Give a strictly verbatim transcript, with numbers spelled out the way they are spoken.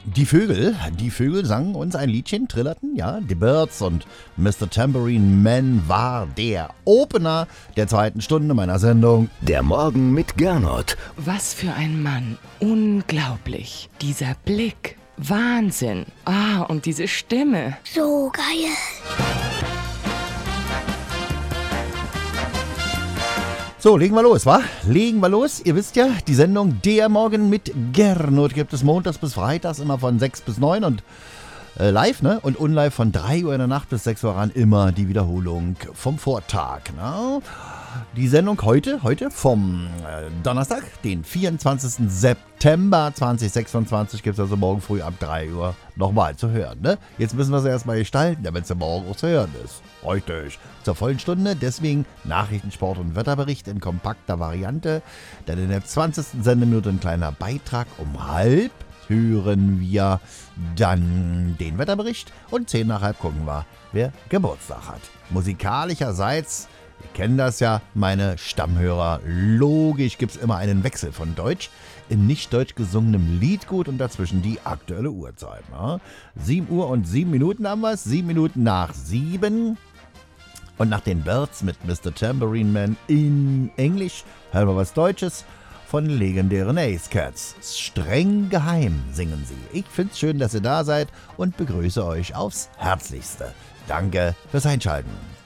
Die Vögel, die Vögel sangen uns ein Liedchen, trillerten, ja, The Birds und Mister Tambourine Man war der Opener der zweiten Stunde meiner Sendung. Der Morgen mit Gernot. Was für ein Mann. Unglaublich. Dieser Blick. Wahnsinn. Ah, und diese Stimme. So geil. So, legen wir los, wa? Legen wir los. Ihr wisst ja, die Sendung Der Morgen mit Gernot gibt es montags bis freitags immer von sechs bis neun und äh, live, ne? Und unlive von drei Uhr in der Nacht bis sechs Uhr ran immer die Wiederholung vom Vortag, ne? Die Sendung heute, heute vom äh, Donnerstag, den vierundzwanzigsten September zweitausendsechsundzwanzig, gibt es also morgen früh ab drei Uhr nochmal zu hören. Ne? Jetzt müssen wir es erstmal gestalten, damit es ja morgen auch zu hören ist. Richtig. Zur vollen Stunde, deswegen Nachrichten, Sport und Wetterbericht in kompakter Variante. Dann in der zwanzigsten Sendeminute ein kleiner Beitrag um halb hören wir dann den Wetterbericht und zehn nach halb gucken wir, wer Geburtstag hat. Musikalischerseits, ihr kennt das ja, meine Stammhörer, logisch gibt es immer einen Wechsel von Deutsch im nicht deutsch gesungenen Liedgut und dazwischen die aktuelle Uhrzeit. Ne? sieben Uhr und sieben Minuten haben wir es, sieben Minuten nach sieben. Und nach den Birds mit Mister Tambourine Man in Englisch hören wir was Deutsches von legendären Ace Cats. Streng geheim singen sie. Ich find's schön, dass ihr da seid und begrüße euch aufs Herzlichste. Danke fürs Einschalten.